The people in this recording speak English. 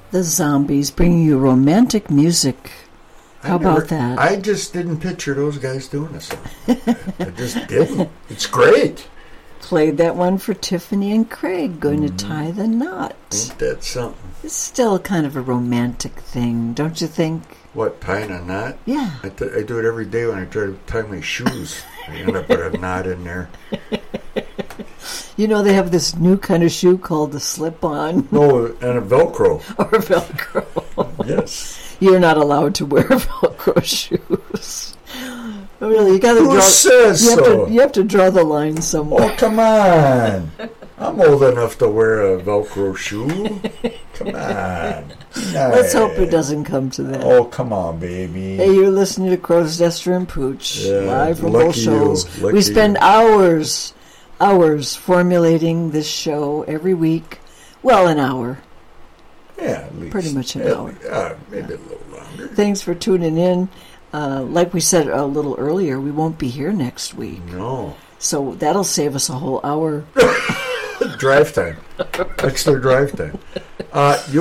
The Zombies, bringing you romantic music. How about that? I just didn't picture those guys doing this. I just didn't. It's great. Played that one for Tiffany and Craig, going to tie the knot. Ain't that something? It's still kind of a romantic thing, don't you think? What, tying a knot? Yeah. I do it every day when I try to tie my shoes. I end up with a knot in there. You know, they have this new kind of shoe called the slip-on. No, and a Velcro. Or Velcro. Yes. You're not allowed to wear Velcro shoes. Really, you gotta Who says so? You have to draw the line somewhere. Oh, come on. I'm old enough to wear a Velcro shoe. Come on. Let's hope it doesn't come to that. Oh, come on, baby. Hey, you're listening to Crow's Duster and Pooch, live from both shows. We spend hours formulating this show every week. Well, an hour. Yeah, at least. Pretty much an hour. Maybe a little longer. Thanks for tuning in. Like we said a little earlier, we won't be here next week. No. So that'll save us a whole hour. Drive time. Extra drive time.